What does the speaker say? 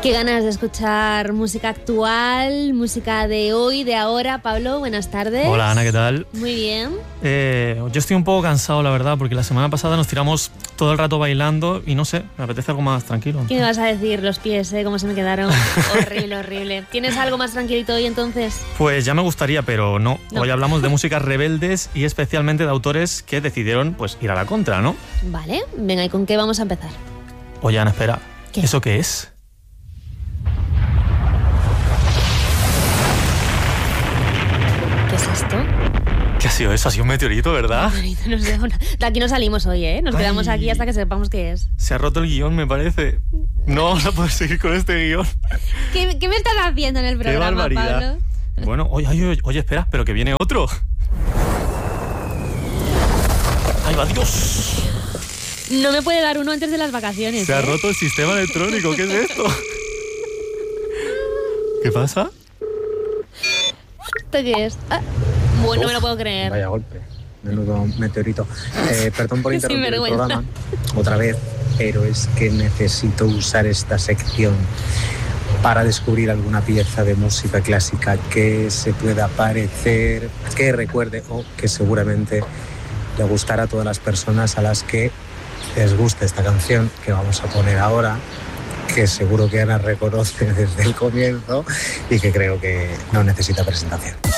Qué ganas de escuchar música actual, música de hoy, de ahora. Pablo, buenas tardes. Hola, Ana, ¿qué tal? Muy bien. Yo estoy un poco cansado, la verdad, porque la semana pasada nos tiramos todo el rato bailando y no sé, me apetece algo más tranquilo. ¿Qué me vas a decir? Los pies, cómo se me quedaron. Horrible, horrible. ¿Tienes algo más tranquilito hoy entonces? Pues ya me gustaría, pero no. Hoy hablamos de músicas rebeldes y especialmente de autores que decidieron pues ir a la contra, ¿no? Vale, venga, ¿y con qué vamos a empezar? Oye, Ana, espera. ¿Qué? ¿Eso qué es? ¿Qué es esto? ¿Qué ha sido eso? Ha sido un meteorito, ¿verdad? No sé, de aquí no salimos hoy, ¿eh? Nos quedamos aquí hasta que sepamos qué es. Se ha roto el guión, me parece. No vamos a poder seguir con este guión. ¿Qué me estás haciendo en el programa, ¡Qué barbaridad! Pablo? Bueno, oye, espera, pero que viene otro. ¡Ay, va, Dios! No me puede dar uno antes de las vacaciones. Se ha roto el sistema electrónico. ¿Qué es esto? ¿Qué pasa? ¿Esto qué es? Bueno, no me lo puedo creer. Vaya golpe, menudo meteorito. Perdón por Qué interrumpir el sinvergüenza. programa otra vez, pero es que necesito usar esta sección para descubrir alguna pieza de música clásica que se pueda parecer, que recuerde o que seguramente le gustará a todas las personas a las que les guste esta canción que vamos a poner ahora, que seguro que Ana reconoce desde el comienzo y que creo que no necesita presentación.